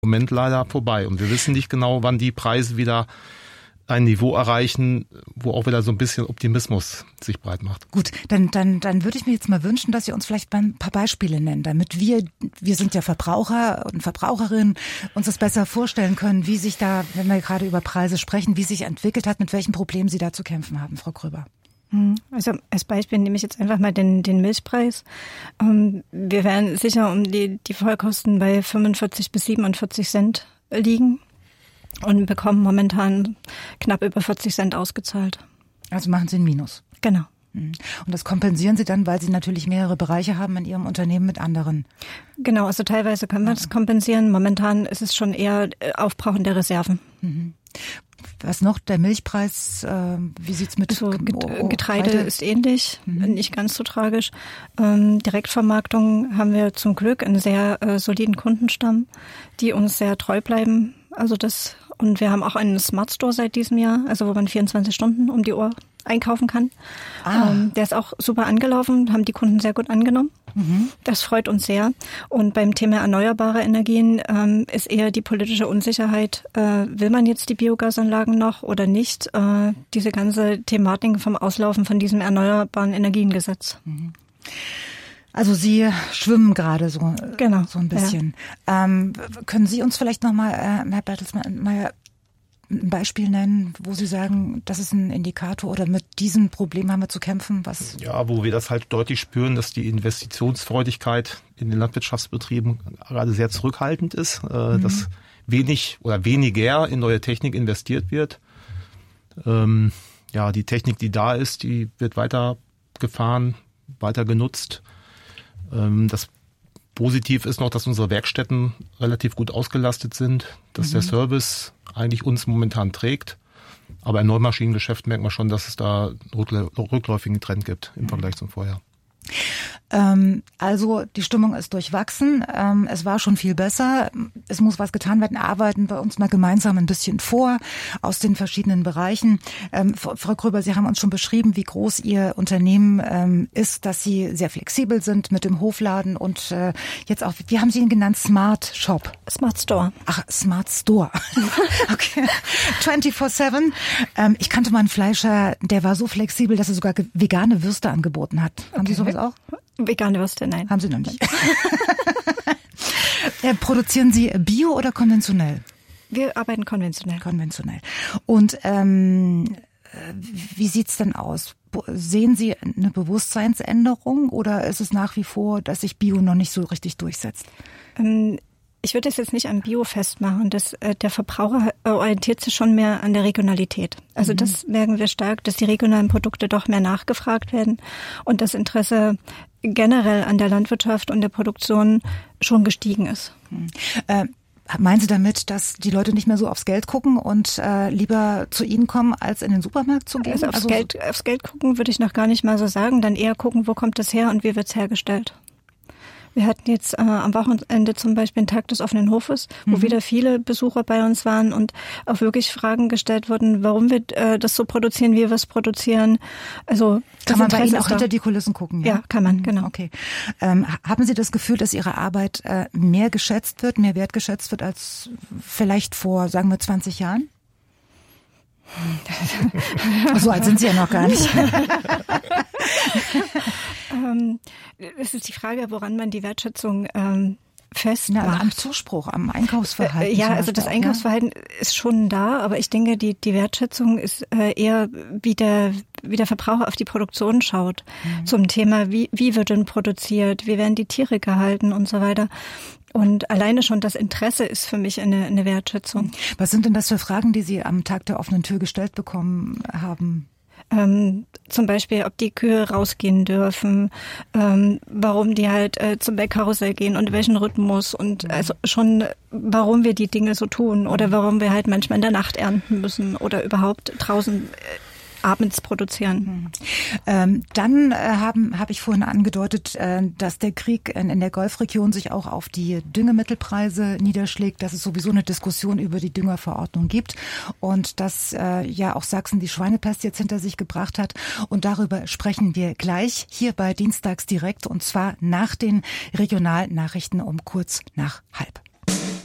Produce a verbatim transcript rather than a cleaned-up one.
Moment leider vorbei. Und wir wissen nicht genau, wann die Preise wieder ein Niveau erreichen, wo auch wieder so ein bisschen Optimismus sich breit macht. Gut, dann, dann, dann würde ich mir jetzt mal wünschen, dass Sie uns vielleicht ein paar Beispiele nennen, damit wir, wir sind ja Verbraucher und Verbraucherinnen, uns das besser vorstellen können, wie sich da, wenn wir gerade über Preise sprechen, wie sich entwickelt hat, mit welchen Problemen Sie da zu kämpfen haben, Frau Gröber. Also als Beispiel nehme ich jetzt einfach mal den, den Milchpreis. Wir werden sicher um die, die Vollkosten bei fünfundvierzig bis siebenundvierzig Cent liegen und bekommen momentan knapp über vierzig Cent ausgezahlt. Also machen Sie ein Minus. Genau. Und das kompensieren Sie dann, weil Sie natürlich mehrere Bereiche haben in Ihrem Unternehmen mit anderen. Genau, also teilweise können wir das kompensieren. Momentan ist es schon eher Aufbrauchen der Reserven. Mhm. Was noch? Der Milchpreis, äh, wie sieht's mit so, Getreide? Getreide ist ähnlich, mhm. nicht ganz so tragisch. Ähm, Direktvermarktung haben wir zum Glück einen sehr äh, soliden Kundenstamm, die uns sehr treu bleiben. Also das, und wir haben auch einen Smart Store seit diesem Jahr, also wo man vierundzwanzig Stunden um die Uhr einkaufen kann. Ah. Ähm, der ist auch super angelaufen, haben die Kunden sehr gut angenommen. Mhm. Das freut uns sehr. Und beim Thema erneuerbare Energien ähm, ist eher die politische Unsicherheit, äh, will man jetzt die Biogasanlagen noch oder nicht? Äh, diese ganze Thematik vom Auslaufen von diesem erneuerbaren Energiengesetz. Mhm. Also Sie schwimmen gerade so, genau, so ein bisschen. Ja. Ähm, können Sie uns vielleicht nochmal, äh, Herr Bertelsmann, ein Beispiel nennen, wo Sie sagen, das ist ein Indikator oder mit diesem Problem haben wir zu kämpfen? Was? Ja, wo wir das halt deutlich spüren, dass die Investitionsfreudigkeit in den Landwirtschaftsbetrieben gerade sehr zurückhaltend ist, äh, mhm. dass wenig oder weniger in neue Technik investiert wird. Ähm, ja, die Technik, die da ist, die wird weiter gefahren, weiter genutzt. Ähm, das Positiv ist noch, dass unsere Werkstätten relativ gut ausgelastet sind, dass mhm. der Service eigentlich uns momentan trägt. Aber im Neumaschinengeschäft merkt man schon, dass es da einen rückläufigen Trend gibt im Vergleich zum Vorjahr. Ähm, also die Stimmung ist durchwachsen. Ähm, es war schon viel besser. Es muss was getan werden. Arbeiten bei uns mal gemeinsam ein bisschen vor aus den verschiedenen Bereichen. Ähm, Frau Gröber, Sie haben uns schon beschrieben, wie groß Ihr Unternehmen ähm, ist, dass Sie sehr flexibel sind mit dem Hofladen und äh, jetzt auch, wie haben Sie ihn genannt? Smart Shop? Smart Store. Ach, Smart Store. Okay. vierundzwanzig sieben. Ähm, ich kannte mal einen Fleischer, der war so flexibel, dass er sogar vegane Würste angeboten hat. Haben Okay. Sie sowas auch? Vegane Würste, nein. Haben Sie noch nicht. äh, produzieren Sie bio oder konventionell? Wir arbeiten konventionell. Konventionell. Und ähm, wie sieht's denn aus? Sehen Sie eine Bewusstseinsänderung oder ist es nach wie vor, dass sich Bio noch nicht so richtig durchsetzt? Ähm, Ich würde es jetzt nicht am Bio festmachen. Das, äh, der Verbraucher orientiert sich schon mehr an der Regionalität. Also mhm. das merken wir stark, dass die regionalen Produkte doch mehr nachgefragt werden und das Interesse generell an der Landwirtschaft und der Produktion schon gestiegen ist. Mhm. Äh, meinen Sie damit, dass die Leute nicht mehr so aufs Geld gucken und äh, lieber zu Ihnen kommen, als in den Supermarkt zu gehen? Also aufs, also Geld, aufs Geld gucken würde ich noch gar nicht mal so sagen, dann eher gucken, wo kommt das her und wie wird es hergestellt. Wir hatten jetzt äh, am Wochenende zum Beispiel einen Tag des offenen Hofes, wo mhm. wieder viele Besucher bei uns waren und auch wirklich Fragen gestellt wurden, warum wir äh, das so produzieren, wie wir es produzieren. Also kann man bei Ihnen auch hinter die Kulissen gucken? Ja, ja kann man, genau. Okay. Ähm, haben Sie das Gefühl, dass Ihre Arbeit äh, mehr geschätzt wird, mehr wertgeschätzt wird als vielleicht vor, sagen wir, zwanzig Jahren? So alt sind Sie ja noch gar nicht. ähm, es ist die Frage, woran man die Wertschätzung ähm, festmacht. Na, am Zuspruch, am Einkaufsverhalten. Äh, ja, also das Einkaufsverhalten ja. ist schon da, aber ich denke, die die Wertschätzung ist äh, eher, wie der wie der Verbraucher auf die Produktion schaut. Mhm. Zum Thema, wie wie wird denn produziert, wie werden die Tiere gehalten und so weiter. Und alleine schon das Interesse ist für mich eine, eine Wertschätzung. Was sind denn das für Fragen, die Sie am Tag der offenen Tür gestellt bekommen haben? Ähm, zum Beispiel, ob die Kühe rausgehen dürfen, ähm, warum die halt äh, zum Melkkarussell gehen und welchen Rhythmus und also schon, warum wir die Dinge so tun oder warum wir halt manchmal in der Nacht ernten müssen oder überhaupt draußen äh, abends produzieren. Ähm, dann äh, haben habe ich vorhin angedeutet, äh, dass der Krieg in, in der Golfregion sich auch auf die Düngemittelpreise niederschlägt, dass es sowieso eine Diskussion über die Düngerverordnung gibt und dass äh, ja auch Sachsen die Schweinepest jetzt hinter sich gebracht hat. Und darüber sprechen wir gleich hier bei Dienstags direkt und zwar nach den Regionalnachrichten um kurz nach halb.